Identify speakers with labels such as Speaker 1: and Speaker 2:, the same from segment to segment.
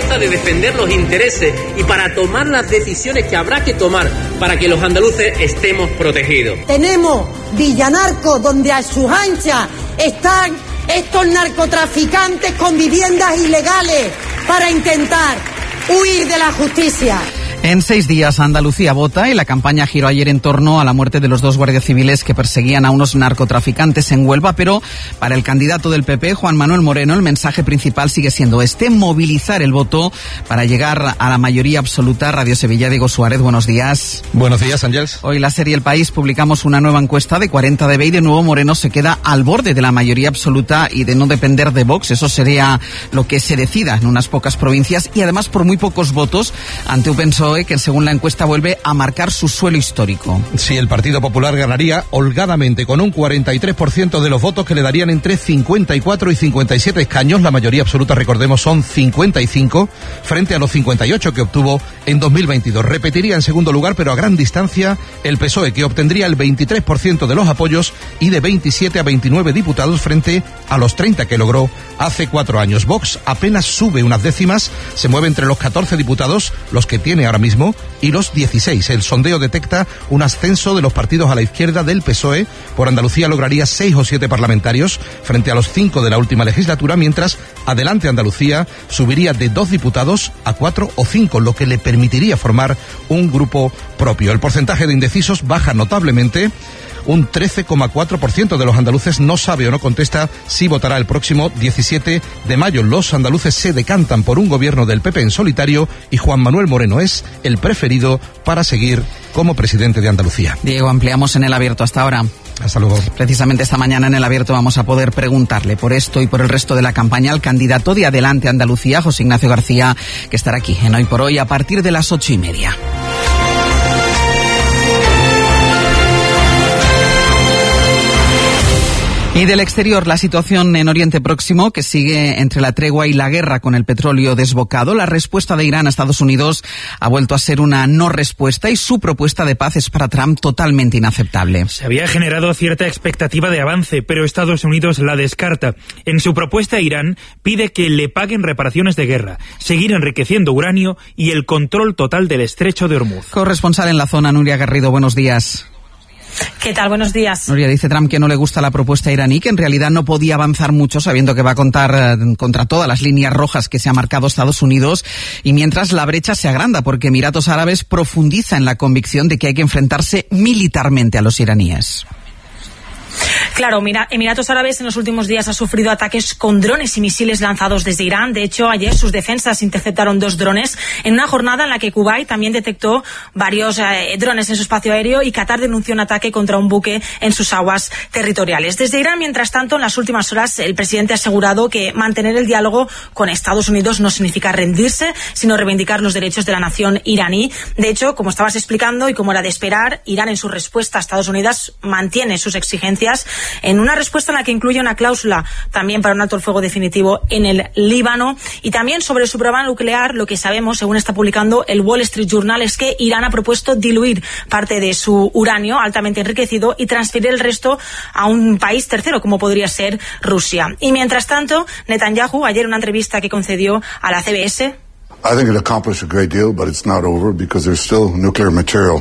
Speaker 1: fuerza de defender los intereses y para tomar las decisiones que habrá que tomar para que los andaluces estemos protegidos.
Speaker 2: Tenemos Villanarco, donde a sus anchas están estos narcotraficantes con viviendas ilegales para intentar huir de la justicia.
Speaker 3: En 6 días Andalucía vota y la campaña giró ayer en torno a la muerte de los 2 guardias civiles que perseguían a unos narcotraficantes en Huelva, pero para el candidato del PP, Juan Manuel Moreno, el mensaje principal sigue siendo movilizar el voto para llegar a la mayoría absoluta. Radio Sevilla, Diego Suárez, buenos días.
Speaker 4: Buenos días, Ángels.
Speaker 3: Hoy la serie El País publicamos una nueva encuesta de 40 dB y de nuevo Moreno se queda al borde de la mayoría absoluta y de no depender de Vox. Eso sería lo que se decida en unas pocas provincias y además por muy pocos votos ante un PSOE que según la encuesta vuelve a marcar su suelo histórico.
Speaker 4: Sí, el Partido Popular ganaría holgadamente con un 43% de los votos que le darían entre 54 y 57 escaños. La mayoría absoluta, recordemos, son 55 frente a los 58 que obtuvo en 2022. Repetiría en segundo lugar, pero a gran distancia, el PSOE, que obtendría el 23% de los apoyos y de 27 a 29 diputados frente a los 30 que logró hace 4 años. Vox apenas sube unas décimas, se mueve entre los 14 diputados, los que tiene ahora mismo, y los 16. El sondeo detecta un ascenso de los partidos a la izquierda del PSOE. Por Andalucía lograría 6 o 7 parlamentarios frente a los 5 de la última legislatura, mientras Adelante Andalucía subiría de 2 diputados a 4 o 5, lo que le permitiría formar un grupo propio. El porcentaje de indecisos baja notablemente. Un 13,4% de los andaluces no sabe o no contesta si votará el próximo 17 de mayo. Los andaluces se decantan por un gobierno del PP en solitario y Juan Manuel Moreno es el preferido para seguir como presidente de Andalucía.
Speaker 3: Diego, ampliamos en El Abierto hasta ahora.
Speaker 4: Hasta luego.
Speaker 3: Precisamente esta mañana en El Abierto vamos a poder preguntarle por esto y por el resto de la campaña al candidato de Adelante Andalucía, José Ignacio García, que estará aquí en Hoy por Hoy a partir de las 8:30. Y del exterior, la situación en Oriente Próximo, que sigue entre la tregua y la guerra con el petróleo desbocado. La respuesta de Irán a Estados Unidos ha vuelto a ser una no respuesta y su propuesta de paz es para Trump totalmente inaceptable.
Speaker 5: Se había generado cierta expectativa de avance, pero Estados Unidos la descarta. En su propuesta, Irán pide que le paguen reparaciones de guerra, seguir enriqueciendo uranio y el control total del estrecho de Hormuz.
Speaker 3: Corresponsal en la zona, Nuria Garrido, buenos días.
Speaker 6: ¿Qué tal? Buenos días.
Speaker 3: Nuria, dice Trump que no le gusta la propuesta iraní, que en realidad no podía avanzar mucho sabiendo que va a contar contra todas las líneas rojas que se ha marcado Estados Unidos, y mientras la brecha se agranda porque Emiratos Árabes profundiza en la convicción de que hay que enfrentarse militarmente a los iraníes.
Speaker 6: Claro, Emiratos Árabes en los últimos días ha sufrido ataques con drones y misiles lanzados desde Irán. De hecho, ayer sus defensas interceptaron 2 drones en una jornada en la que Kuwait también detectó varios drones en su espacio aéreo y Qatar denunció un ataque contra un buque en sus aguas territoriales. Desde Irán, mientras tanto, en las últimas horas el presidente ha asegurado que mantener el diálogo con Estados Unidos no significa rendirse, sino reivindicar los derechos de la nación iraní. De hecho, como estabas explicando y como era de esperar, Irán en su respuesta a Estados Unidos mantiene sus exigencias en una respuesta en la que incluye una cláusula también para un alto el fuego definitivo en el Líbano. Y también sobre su prueba nuclear, lo que sabemos, según está publicando el Wall Street Journal, es que Irán ha propuesto diluir parte de su uranio altamente enriquecido y transferir el resto a un país tercero, como podría ser Rusia. Y mientras tanto, Netanyahu, ayer en una entrevista que concedió a la CBS,
Speaker 7: I think it accomplished a great deal, but it's not over because there's still nuclear material.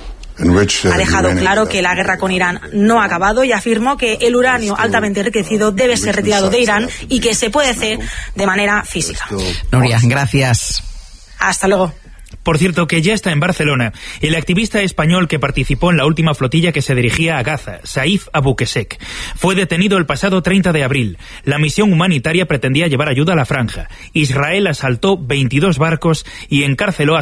Speaker 6: Ha dejado claro que la guerra con Irán no ha acabado y afirmó que el uranio altamente enriquecido debe ser retirado de Irán y que se puede hacer de manera física.
Speaker 3: Nuria, gracias.
Speaker 6: Hasta luego.
Speaker 5: Por cierto, que ya está en Barcelona el activista español que participó en la última flotilla que se dirigía a Gaza, Saif Abouquesek. Fue detenido el pasado 30 de abril. La misión humanitaria pretendía llevar ayuda a la franja. Israel asaltó 22 barcos y encarceló a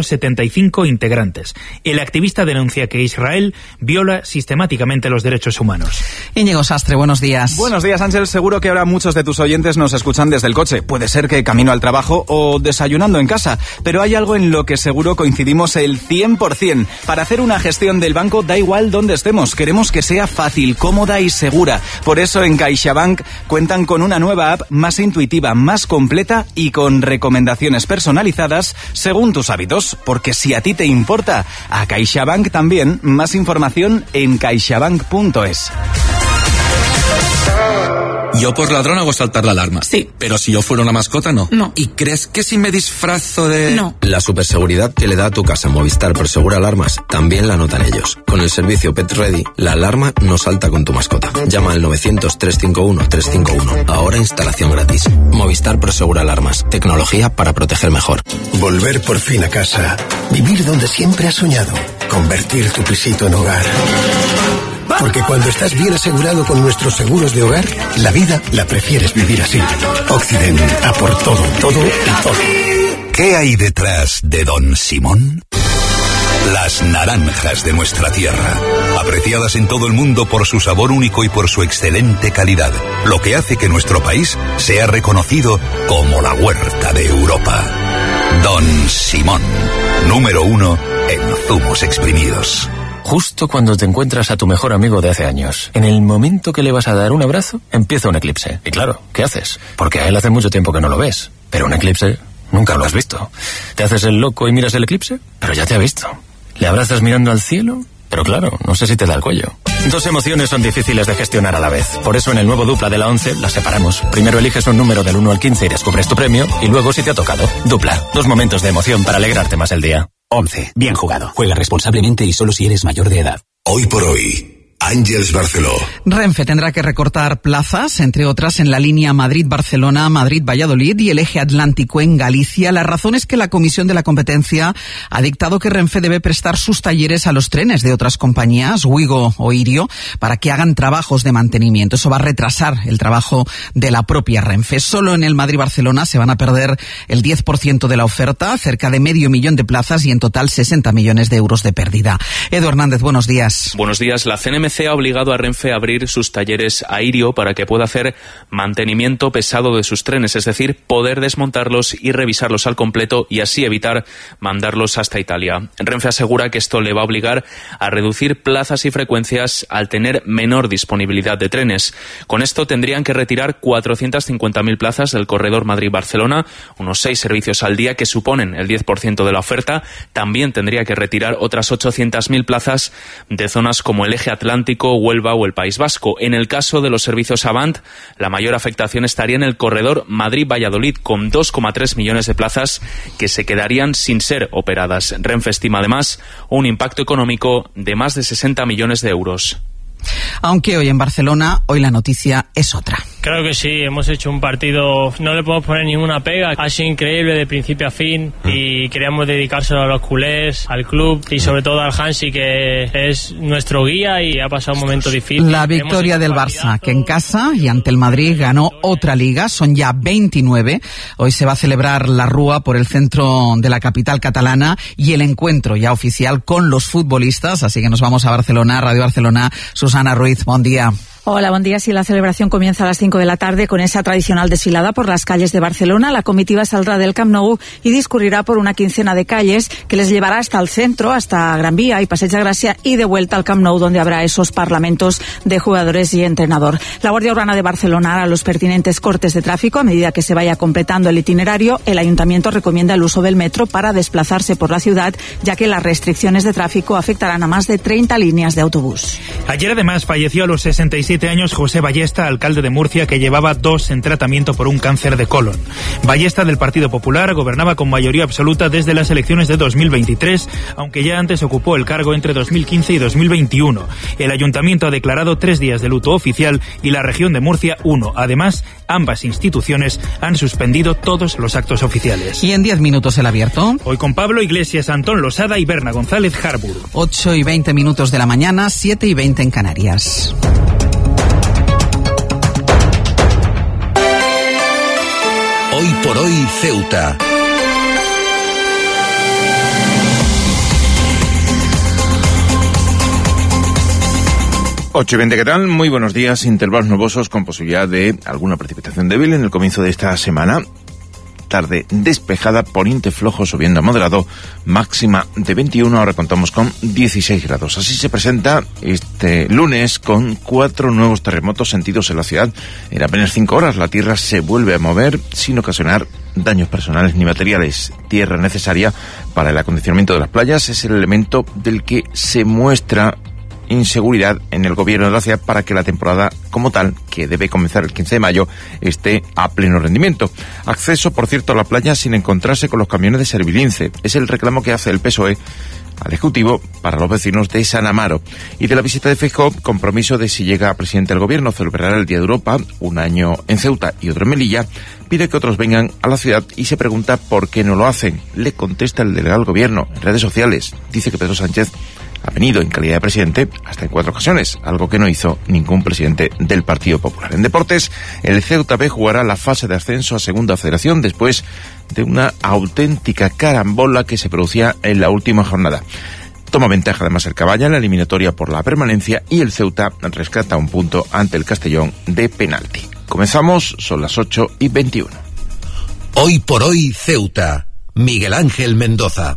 Speaker 5: 175 integrantes. El activista denuncia que Israel viola sistemáticamente los derechos humanos.
Speaker 3: Íñigo Sastre, buenos días.
Speaker 8: Buenos días, Ángel. Seguro que ahora muchos de tus oyentes nos escuchan desde el coche. Puede ser que camino al trabajo o desayunando en casa. Pero hay algo en lo que seguro coincidimos el 100%. Para hacer una gestión del banco da igual dónde estemos. Queremos que sea fácil, cómoda y segura. Por eso en CaixaBank cuentan con una nueva app más intuitiva, más completa y con recomendaciones personalizadas según tus hábitos. Porque si a ti te importa, a CaixaBank también. Más información en caixabank.es.
Speaker 9: Yo por ladrón hago saltar la alarma.
Speaker 10: Sí.
Speaker 9: Pero si yo fuera una mascota, no.
Speaker 10: No.
Speaker 9: ¿Y crees que si me disfrazo de...?
Speaker 10: No.
Speaker 11: La superseguridad que le da a tu casa Movistar Prosegura Alarmas también la notan ellos. Con el servicio Pet Ready, la alarma no salta con tu mascota. Llama al 900-351-351. Ahora instalación gratis. Movistar Prosegura Alarmas. Tecnología para proteger mejor.
Speaker 12: Volver por fin a casa. Vivir donde siempre has soñado. Convertir tu pisito en hogar. Porque cuando estás bien asegurado con nuestros seguros de hogar, la vida la prefieres vivir así. Occident, a por todo, todo y todo.
Speaker 13: ¿Qué hay detrás de Don Simón? Las naranjas de nuestra tierra, apreciadas en todo el mundo por su sabor único y por su excelente calidad, lo que hace que nuestro país sea reconocido como la huerta de Europa. Don Simón, número 1 en zumos exprimidos.
Speaker 14: Justo cuando te encuentras a tu mejor amigo de hace años, en el momento que le vas a dar un abrazo, empieza un eclipse. Y claro, ¿qué haces? Porque a él hace mucho tiempo que no lo ves. Pero un eclipse nunca lo has visto. ¿Te haces el loco y miras el eclipse? Pero ya te ha visto. ¿Le abrazas mirando al cielo? Pero claro, no sé si te da el cuello. Dos emociones son difíciles de gestionar a la vez. Por eso en el nuevo Dupla de la 11 las separamos. Primero eliges un número del 1 al 15 y descubres tu premio. Y luego si te ha tocado. Dupla. 2 momentos de emoción para alegrarte más el día.
Speaker 15: 11. Bien jugado. Juega responsablemente y solo si eres mayor de edad.
Speaker 13: Hoy por hoy, Àngels Barceló.
Speaker 3: Renfe tendrá que recortar plazas, entre otras en la línea Madrid-Barcelona, Madrid-Valladolid y el eje atlántico en Galicia. La razón es que la Comisión de la Competencia ha dictado que Renfe debe prestar sus talleres a los trenes de otras compañías, Wigo o Irio, para que hagan trabajos de mantenimiento. Eso va a retrasar el trabajo de la propia Renfe. Solo en el Madrid-Barcelona se van a perder el 10% de la oferta, cerca de 500.000 de plazas y en total 60 millones de euros de pérdida. Edu Hernández, buenos días.
Speaker 16: Buenos días. La CNMC ha obligado a Renfe a abrir sus talleres a Irio para que pueda hacer mantenimiento pesado de sus trenes, es decir, poder desmontarlos y revisarlos al completo y así evitar mandarlos hasta Italia. Renfe asegura que esto le va a obligar a reducir plazas y frecuencias al tener menor disponibilidad de trenes. Con esto tendrían que retirar 450.000 plazas del corredor Madrid-Barcelona, unos 6 servicios al día que suponen el 10% de la oferta. También tendría que retirar otras 800.000 plazas de zonas como el eje atlántico, Huelva o el País Vasco. En el caso de los servicios Avant, la mayor afectación estaría en el corredor Madrid-Valladolid, con 2,3 millones de plazas que se quedarían sin ser operadas. Renfe estima además un impacto económico de más de 60 millones de euros.
Speaker 3: Aunque hoy en Barcelona, hoy la noticia es otra.
Speaker 17: Creo que sí, hemos hecho un partido, no le podemos poner ninguna pega, ha sido increíble de principio a fin y queríamos dedicárselo a los culés, al club y sobre todo al Hansi, que es nuestro guía y ha pasado un momento difícil.
Speaker 3: La victoria del Barça, que en casa y ante el Madrid ganó otra liga, son ya 29. Hoy se va a celebrar la Rúa por el centro de la capital catalana y el encuentro ya oficial con los futbolistas, así que nos vamos a Barcelona, Radio Barcelona. Susana Ruiz, buen día.
Speaker 18: Hola, buen día. Sí, la celebración comienza a las 5 de la tarde con esa tradicional desfilada por las calles de Barcelona. La comitiva saldrá del Camp Nou y discurrirá por una quincena de calles que les llevará hasta el centro, hasta Gran Vía y Passeig de Gràcia y de vuelta al Camp Nou, donde habrá esos parlamentos de jugadores y entrenador. La Guardia Urbana de Barcelona hará los pertinentes cortes de tráfico a medida que se vaya completando el itinerario. El Ayuntamiento recomienda el uso del metro para desplazarse por la ciudad, ya que las restricciones de tráfico afectarán a más de 30 líneas de autobús.
Speaker 5: Ayer además falleció a los 67 años José Ballesta, alcalde de Murcia, que llevaba 2 en tratamiento por un cáncer de colon. Ballesta, del Partido Popular, gobernaba con mayoría absoluta desde las elecciones de 2023, aunque ya antes ocupó el cargo entre 2015 y 2021. El Ayuntamiento ha declarado 3 días de luto oficial y la región de Murcia 1. Además, ambas instituciones han suspendido todos los actos oficiales.
Speaker 3: Y en 10 minutos el abierto.
Speaker 5: Hoy con Pablo Iglesias, Antón Losada y Berna González Harbour.
Speaker 3: 8:20 de la mañana, 7:20 en Canarias.
Speaker 13: Hoy por hoy, Ceuta.
Speaker 19: Ocho y 20, ¿qué tal? Muy buenos días. Intervalos nubosos con posibilidad de alguna precipitación débil en el comienzo de esta semana. Tarde despejada, poniente flojo subiendo a moderado, máxima de 21, ahora contamos con 16 grados. Así se presenta este lunes con 4 nuevos terremotos sentidos en la ciudad. En apenas 5 horas la tierra se vuelve a mover sin ocasionar daños personales ni materiales. Tierra necesaria para el acondicionamiento de las playas es el elemento del que se muestra inseguridad en el gobierno de la ciudad para que la temporada como tal, que debe comenzar el 15 de mayo, esté a pleno rendimiento. Acceso, por cierto, a la playa sin encontrarse con los camiones de Servilince. Es el reclamo que hace el PSOE al Ejecutivo para los vecinos de San Amaro. Y de la visita de Feijóo, compromiso de si llega a presidente del gobierno, celebrar el Día de Europa, un año en Ceuta y otro en Melilla, pide que otros vengan a la ciudad y se pregunta por qué no lo hacen. Le contesta el delegado del gobierno en redes sociales. Dice que Pedro Sánchez ha venido en calidad de presidente hasta en 4 ocasiones, algo que no hizo ningún presidente del Partido Popular. En deportes, el Ceuta B jugará la fase de ascenso a Segunda Federación después de una auténtica carambola que se producía en la última jornada. Toma ventaja además el Caballa en la eliminatoria por la permanencia y el Ceuta rescata un punto ante el Castellón de penalti. Comenzamos, son las 8:21.
Speaker 13: Hoy por hoy Ceuta. Miguel Ángel Mendoza.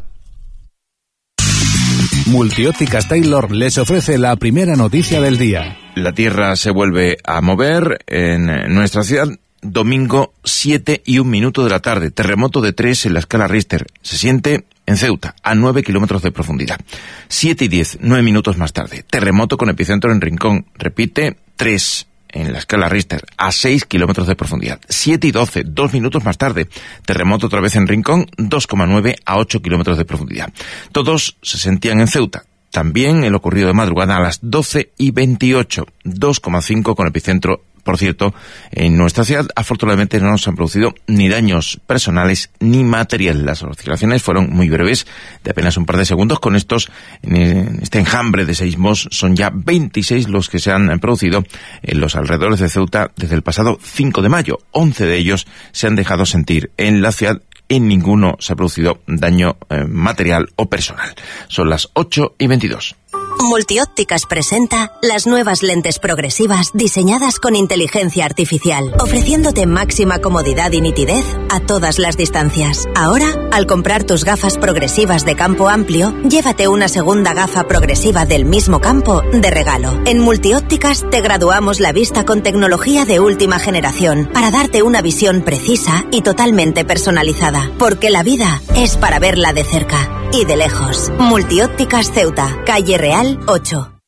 Speaker 10: Multiópticas Taylor les ofrece la primera noticia del día.
Speaker 19: La Tierra se vuelve a mover en nuestra ciudad. Domingo, 7:01 de la tarde. Terremoto de 3 en la escala Richter. Se siente en Ceuta, a 9 kilómetros de profundidad. 7:10, 9 minutos más tarde. Terremoto con epicentro en Rincón. Repite, 3 en la escala Richter, a 6 kilómetros de profundidad. 7:12, 2 minutos más tarde. Terremoto otra vez en Rincón, 2,9 a 8 kilómetros de profundidad. Todos se sentían en Ceuta. También el ocurrido de madrugada a las 12:28, 2,5 con epicentro. Por cierto, en nuestra ciudad afortunadamente no nos han producido ni daños personales ni materiales. Las oscilaciones fueron muy breves, de apenas un par de segundos. Con en este enjambre de seísmos, son ya 26 los que se han producido en los alrededores de Ceuta desde el pasado 5 de mayo. 11 de ellos se han dejado sentir en la ciudad. En ninguno se ha producido daño material o personal. Son las 8:22.
Speaker 20: Multiópticas presenta las nuevas lentes progresivas diseñadas con inteligencia artificial, ofreciéndote máxima comodidad y nitidez a todas las distancias. Ahora, al comprar tus gafas progresivas de campo amplio, llévate una segunda gafa progresiva del mismo campo de regalo. En Multiópticas te graduamos la vista con tecnología de última generación para darte una visión precisa y totalmente personalizada, porque la vida es para verla de cerca y de lejos. Multiópticas Ceuta, calle Real 8.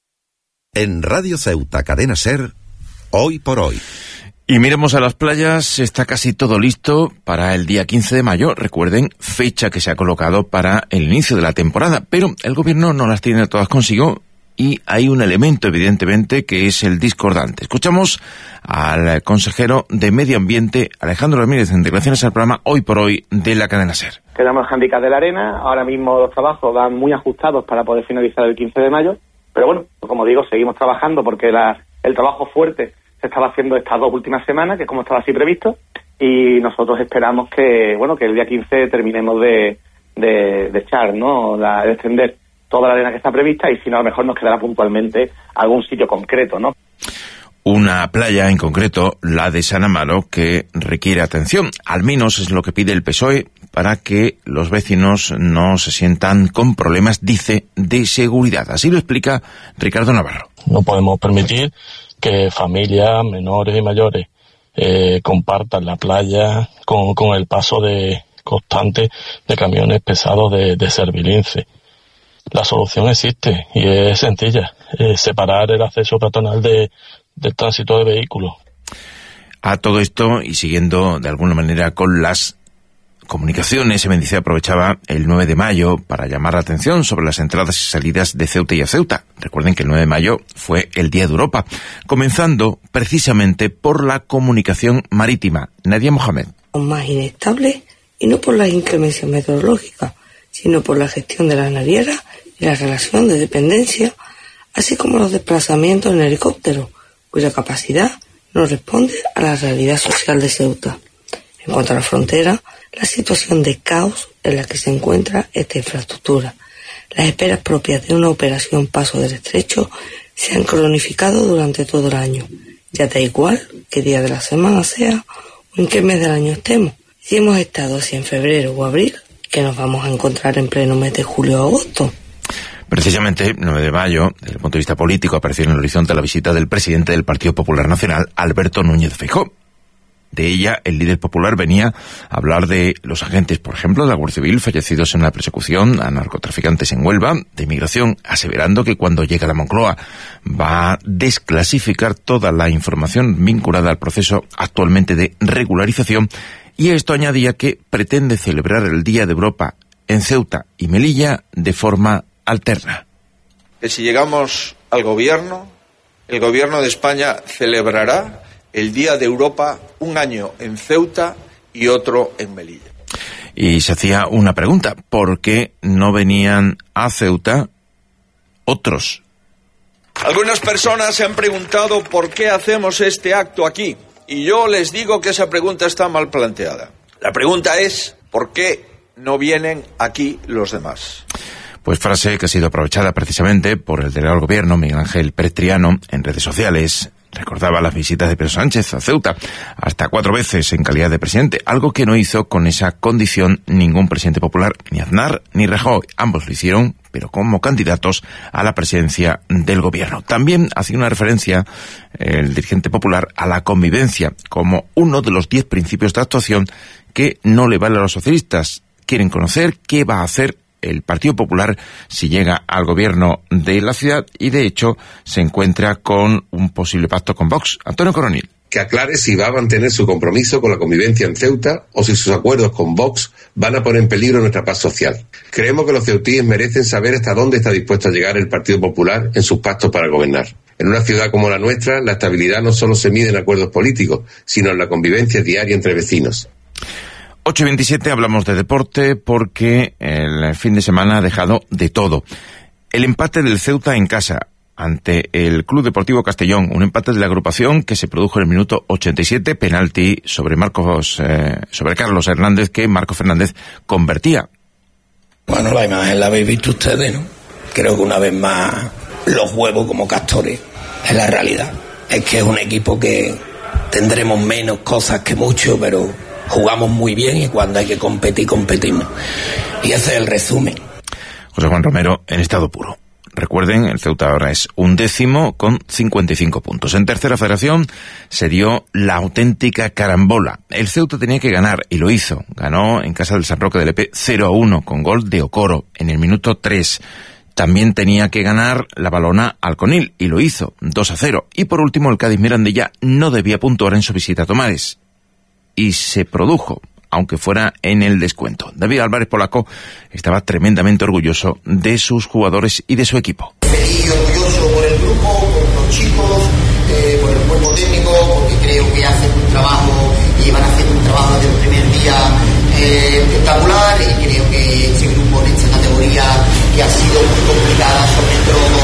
Speaker 13: En Radio Ceuta, Cadena SER, Hoy por Hoy.
Speaker 19: Y miremos a las playas, está casi todo listo para el día 15 de mayo, recuerden, fecha que se ha colocado para el inicio de la temporada, pero el gobierno no las tiene todas consigo y hay un elemento evidentemente que es el discordante. Escuchamos al consejero de Medio Ambiente, Alejandro Ramírez, en declaraciones al programa Hoy por Hoy de la cadena SER.
Speaker 21: Quedamos el hándicap de la arena, ahora mismo los trabajos van muy ajustados para poder finalizar el 15 de mayo, pero bueno, como digo, seguimos trabajando porque el trabajo fuerte se estaba haciendo estas 2 últimas semanas, que es como estaba así previsto, y nosotros esperamos que el día 15 terminemos de echar, ¿no?, de extender toda la arena que está prevista, y si no, a lo mejor nos quedará puntualmente algún sitio concreto, ¿no?
Speaker 19: Una playa en concreto, la de San Amaro, que requiere atención. Al menos es lo que pide el PSOE para que los vecinos no se sientan con problemas, dice, de seguridad. Así lo explica Ricardo Navarro.
Speaker 22: No podemos permitir que familias menores y mayores compartan la playa con el paso constante de camiones pesados de Servilince. La solución existe y es sencilla, separar el acceso peatonal del tránsito de vehículos.
Speaker 19: A todo esto, y siguiendo de alguna manera con las comunicaciones, Emendice aprovechaba el 9 de mayo para llamar la atención sobre las entradas y salidas de Ceuta y a Ceuta. Recuerden que el 9 de mayo fue el Día de Europa, comenzando precisamente por la comunicación marítima. Nadia Mohamed.
Speaker 23: Más inestable, y no por las inclemencias meteorológicas, sino por la gestión de las navieras y la relación de dependencia, así como los desplazamientos en helicóptero, cuya capacidad no responde a la realidad social de Ceuta. En cuanto a la frontera, la situación de caos en la que se encuentra esta infraestructura. Las esperas propias de una operación Paso del Estrecho se han cronificado durante todo el año. Ya da igual qué día de la semana sea o en qué mes del año estemos. Si hemos estado así en febrero o abril, que nos vamos a encontrar en pleno mes de julio o agosto.
Speaker 19: Precisamente, 9 de mayo, desde el punto de vista político, apareció en el horizonte la visita del presidente del Partido Popular Nacional, Alberto Núñez Feijóo. de ella, el líder popular venía a hablar de los agentes, por ejemplo, de la Guardia Civil fallecidos en una persecución a narcotraficantes en Huelva, de inmigración, aseverando que cuando llegue a la Moncloa va a desclasificar toda la información vinculada al proceso actualmente de regularización, y esto añadía que pretende celebrar el Día de Europa en Ceuta y Melilla de forma alterna.
Speaker 1: Que si llegamos al gobierno, el gobierno de España celebrará el Día de Europa un año en Ceuta y otro en Melilla.
Speaker 19: Y se hacía una pregunta: ¿por qué no venían a Ceuta otros?
Speaker 1: Algunas personas se han preguntado por qué hacemos este acto aquí, y yo les digo que esa pregunta está mal planteada. La pregunta es: ¿por qué no vienen aquí los demás?
Speaker 19: Pues frase que ha sido aprovechada precisamente por el delegado del gobierno, Miguel Ángel Pérez Triano, en redes sociales. Recordaba las visitas de Pedro Sánchez a Ceuta, hasta 4 veces en calidad de presidente, algo que no hizo con esa condición ningún presidente popular, ni Aznar ni Rajoy. Ambos lo hicieron, pero como candidatos a la presidencia del gobierno. También hacía una referencia el dirigente popular a la convivencia como uno de los 10 principios de actuación que no le vale a los socialistas. Quieren conocer qué va a hacer el Partido Popular si llega al gobierno de la ciudad, y de hecho se encuentra con un posible pacto con Vox. Antonio Coronil.
Speaker 2: Que aclare si va a mantener su compromiso con la convivencia en Ceuta o si sus acuerdos con Vox van a poner en peligro nuestra paz social. Creemos que los ceutíes merecen saber hasta dónde está dispuesto a llegar el Partido Popular en sus pactos para gobernar. En una ciudad como la nuestra, la estabilidad no solo se mide en acuerdos políticos, sino en la convivencia diaria entre vecinos.
Speaker 19: 8:27, hablamos de deporte porque el fin de semana ha dejado de todo. El empate del Ceuta en casa ante el Club Deportivo Castellón, un empate de la agrupación que se produjo en el minuto 87, penalti sobre Carlos Hernández, que Marco Fernández convertía.
Speaker 4: Bueno, la imagen la habéis visto ustedes, ¿no? Creo que una vez más los huevos como castores es la realidad. Es que es un equipo que tendremos menos cosas que mucho, pero jugamos muy bien y cuando hay que competir, competimos. Y ese es el resumen.
Speaker 19: José Juan Romero en estado puro. Recuerden, el Ceuta ahora es 11º con 55 puntos. En tercera federación se dio la auténtica carambola. El Ceuta tenía que ganar y lo hizo. Ganó en casa del San Roque del EP 0-1 con gol de Okoro en el minuto 3. También tenía que ganar la Balona al Conil y lo hizo 2-0. Y por último, el Cádiz Mirandilla no debía puntuar en su visita a Tomares. Y se produjo, aunque fuera en el descuento. David Álvarez Polaco estaba tremendamente orgulloso de sus jugadores y de su equipo.
Speaker 24: Feliz y orgulloso por el grupo, por los chicos, por el cuerpo técnico, porque creo que hacen un trabajo y van haciendo un trabajo desde el primer día espectacular, y creo que ese grupo en esta categoría, que ha sido muy complicada sobre todo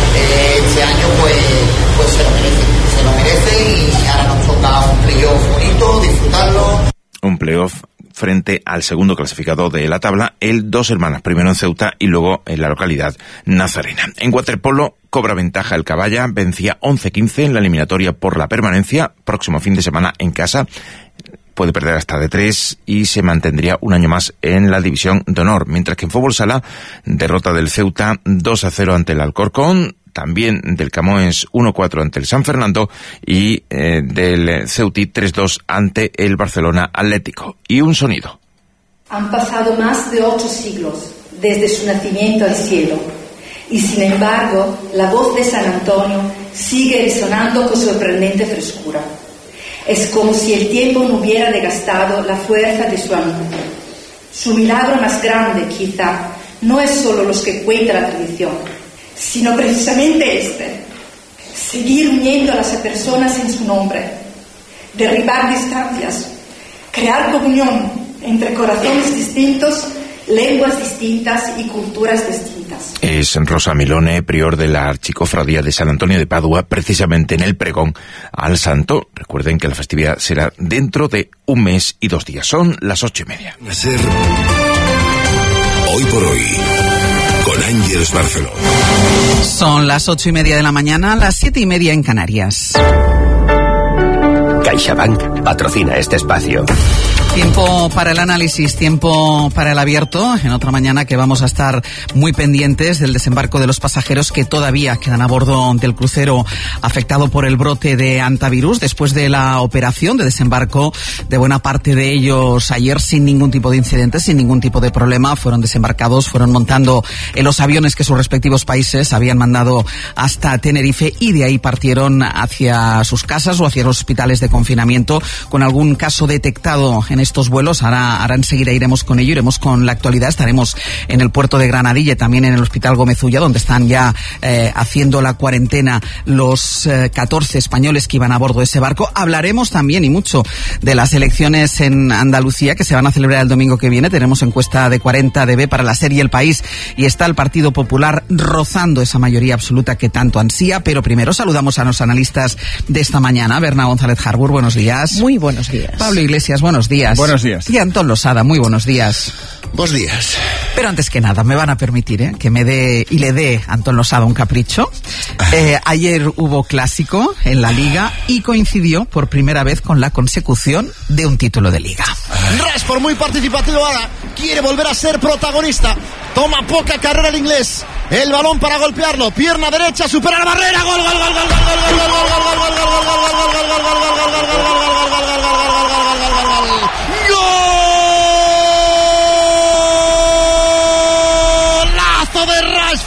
Speaker 24: este año, pues se lo merece, y ahora nos toca un playoff bonito, disfrutarlo.
Speaker 19: Un playoff frente al segundo clasificado de la tabla, el Dos Hermanas, primero en Ceuta y luego en la localidad nazarena. En waterpolo cobra ventaja el Caballa, vencía 11-15 en la eliminatoria por la permanencia, próximo fin de semana en casa. Puede perder hasta de 3 y se mantendría un año más en la división de honor. Mientras que en fútbol sala, derrota del Ceuta 2-0 ante el Alcorcón, también del Camoens 1-4 ante el San Fernando y del Ceuti 3-2 ante el Barcelona Atlético. Y un sonido.
Speaker 25: Han pasado más de 8 siglos desde su nacimiento al cielo, y sin embargo la voz de San Antonio sigue resonando con sorprendente frescura. Es como si el tiempo no hubiera desgastado la fuerza de su anuncio. Su milagro más grande, quizá, no es solo los que cuenta la tradición, sino precisamente seguir uniendo a las personas en su nombre, derribar distancias, crear comunión entre corazones distintos, lenguas distintas y culturas distintas.
Speaker 19: Es Rosa Milone, prior de la Archicofradía de San Antonio de Padua, precisamente en el pregón al santo. Recuerden que la festividad será dentro de 1 mes y 2 días. Son las 8:30.
Speaker 13: Hoy por hoy, con Ángeles Barceló.
Speaker 3: Son las 8:30 de la mañana, las 7:30 en Canarias.
Speaker 26: CaixaBank patrocina este espacio.
Speaker 3: Tiempo para el análisis, tiempo para el abierto, en otra mañana que vamos a estar muy pendientes del desembarco de los pasajeros que todavía quedan a bordo del crucero afectado por el brote de hantavirus, después de la operación de desembarco de buena parte de ellos ayer sin ningún tipo de incidente, sin ningún tipo de problema, fueron desembarcados, fueron montando en los aviones que sus respectivos países habían mandado hasta Tenerife y de ahí partieron hacia sus casas o hacia los hospitales de confinamiento con algún caso detectado en estos vuelos. Ahora enseguida iremos con ello, iremos con la actualidad, estaremos en el puerto de Granadilla, también en el Hospital Gómez Ulla, donde están ya haciendo la cuarentena los 14 españoles que iban a bordo de ese barco. Hablaremos también y mucho de las elecciones en Andalucía que se van a celebrar el domingo que viene. Tenemos encuesta de 40 dB para la serie El País y está el Partido Popular rozando esa mayoría absoluta que tanto ansía, pero primero saludamos a los analistas de esta mañana. Berna González Harbour, buenos días.
Speaker 6: Muy buenos días.
Speaker 3: Pablo Iglesias, buenos días.
Speaker 7: Buenos días.
Speaker 3: Y Antón Losada, muy buenos días.
Speaker 7: Buenos días.
Speaker 3: Pero antes que nada, me van a permitir que me dé y le dé a Antón Losada un capricho. Ayer hubo clásico en la Liga y coincidió por primera vez con la consecución de un título de Liga.
Speaker 8: Rashford muy participativo ahora, quiere volver a ser protagonista. Toma poca carrera el inglés. El balón para golpearlo, pierna derecha, supera la barrera, gol, gol, gol, gol, gol, gol, gol, gol, gol, gol, gol, gol, gol, gol, gol, gol, gol, de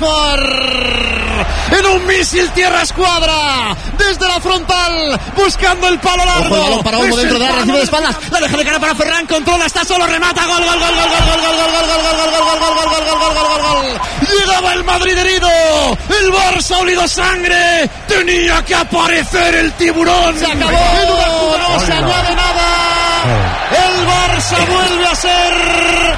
Speaker 8: Rashford en un mísil tierra escuadra desde la frontal buscando el palo largo. Ojo, el balón para Olmo dentro de la recibe de espaldas, la deja de cara para Ferran, controla, está solo, remata, gol, gol, gol, gol, gol, gol, gol, gol, gol, gol, gol, gol, gol, gol, gol, gol, gol, gol, gol. Llegaba el Madrid herido, el Barça ha olido sangre, tenía que aparecer el tiburón. Se acabó, no se añade nada. El Barça vuelve a ser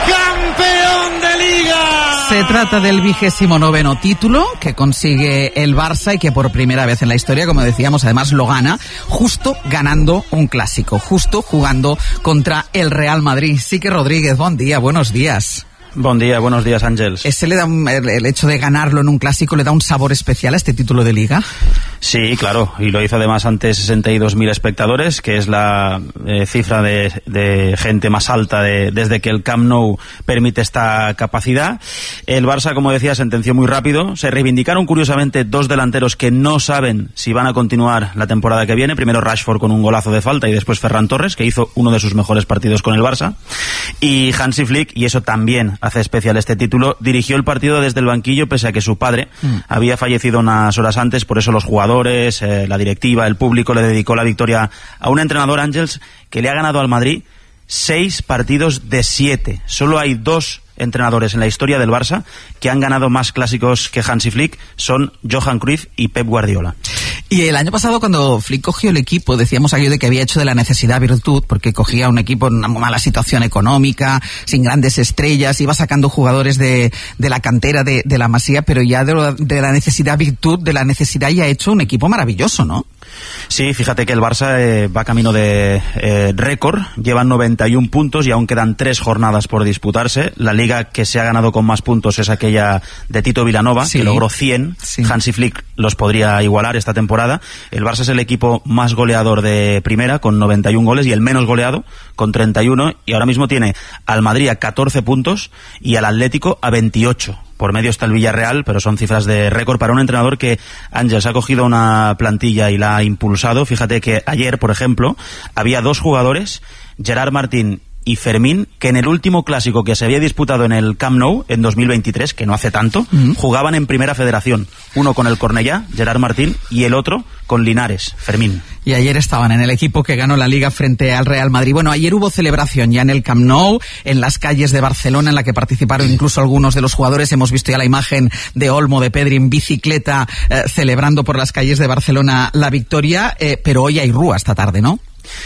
Speaker 8: campeón de Liga.
Speaker 3: Se trata del 29º título que consigue el Barça y que por primera vez en la historia, como decíamos, además lo gana justo ganando un clásico, justo jugando contra el Real Madrid. Sique Rodríguez, buen día, buenos días.
Speaker 9: Buen día, buenos días, Ángels.
Speaker 3: ¿Ese le da el hecho de ganarlo en un clásico le da un sabor especial a este título de Liga?
Speaker 9: Sí, claro, y lo hizo además ante 62.000 espectadores, que es la cifra de gente más alta desde que el Camp Nou permite esta capacidad. El Barça, como decía, sentenció muy rápido. Se reivindicaron curiosamente dos delanteros que no saben si van a continuar la temporada que viene. Primero Rashford con un golazo de falta y después Ferran Torres, que hizo uno de sus mejores partidos con el Barça. Y Hansi Flick, y eso también hace especial este título, dirigió el partido desde el banquillo pese a que su padre había fallecido unas horas antes. Por eso los jugadores, la directiva, el público le dedicó la victoria a un entrenador, Ángels, que le ha ganado al Madrid 6 partidos de 7. Solo hay 2 entrenadores en la historia del Barça que han ganado más clásicos que Hansi Flick, son Johan Cruyff y Pep Guardiola.
Speaker 3: Y el año pasado, cuando Flick cogió el equipo, decíamos aquello de que había hecho de la necesidad virtud, porque cogía un equipo en una mala situación económica, sin grandes estrellas, iba sacando jugadores de la cantera de la Masía, pero ya de la necesidad virtud, de la necesidad ya ha hecho un equipo maravilloso, ¿no?
Speaker 9: Sí, fíjate que el Barça va camino de récord, llevan 91 puntos y aún quedan 3 jornadas por disputarse. La liga que se ha ganado con más puntos es aquella de Tito Vilanova, sí, que logró 100. Sí. Hansi Flick los podría igualar esta temporada. El Barça es el equipo más goleador de primera, con 91 goles, y el menos goleado, con 31, y ahora mismo tiene al Madrid a 14 puntos y al Atlético a 28. Por medio está el Villarreal, pero son cifras de récord para un entrenador que, Ángels, ha cogido una plantilla y la ha impulsado. Fíjate que ayer, por ejemplo, había 2 jugadores, Gerard Martín y Fermín, que en el último clásico que se había disputado en el Camp Nou en 2023, que no hace tanto, jugaban en Primera Federación. Uno con el Cornellá, Gerard Martín, y el otro con Linares, Fermín.
Speaker 3: Y ayer estaban en el equipo que ganó la Liga frente al Real Madrid. Bueno, ayer hubo celebración ya en el Camp Nou, en las calles de Barcelona, en la que participaron incluso algunos de los jugadores. Hemos visto ya la imagen de Olmo, de Pedri en bicicleta, celebrando por las calles de Barcelona la victoria, pero hoy hay rúa esta tarde, ¿no?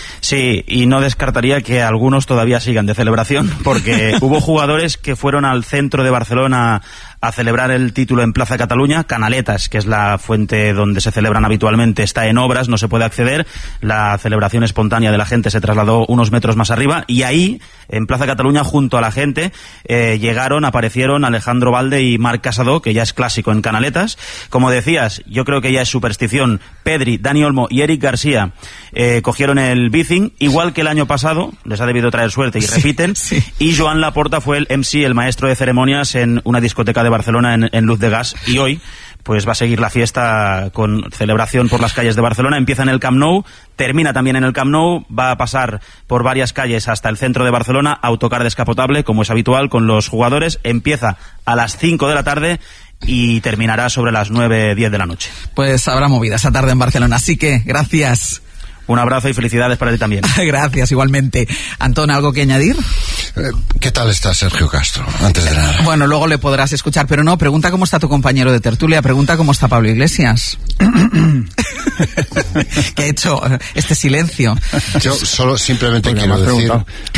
Speaker 9: Sí, y no descartaría que algunos todavía sigan de celebración, porque hubo jugadores que fueron al centro de Barcelona a celebrar el título en Plaza Cataluña. Canaletas, que es la fuente donde se celebran habitualmente, está en obras, no se puede acceder. La celebración espontánea de la gente se trasladó unos metros más arriba, y ahí, en Plaza Cataluña, junto a la gente, aparecieron Alejandro Valde y Marc Casado, que ya es clásico en Canaletas. Como decías, yo creo que ya es superstición. Pedri, Dani Olmo y Eric García cogieron el Bicing, igual que el año pasado, les ha debido traer suerte y repiten. Sí. Y Joan Laporta fue el MC, el maestro de ceremonias, en una discoteca de Barcelona en Luz de Gas, y hoy pues va a seguir la fiesta con celebración por las calles de Barcelona. Empieza en el Camp Nou, termina también en el Camp Nou, va a pasar por varias calles hasta el centro de Barcelona, autocar descapotable, como es habitual con los jugadores. Empieza a las 5 de la tarde y terminará sobre las 9-10 de la noche.
Speaker 3: Pues habrá movida esa tarde en Barcelona, así que gracias.
Speaker 9: Un abrazo y felicidades para ti también.
Speaker 3: Gracias, igualmente. Antón, ¿algo que añadir?
Speaker 6: ¿Qué tal está Sergio Castro? Antes de nada.
Speaker 3: Bueno, luego le podrás escuchar, pero no, pregunta cómo está tu compañero de tertulia, pregunta cómo está Pablo Iglesias. ¿Qué ha hecho este silencio?
Speaker 6: Yo solo simplemente quiero decir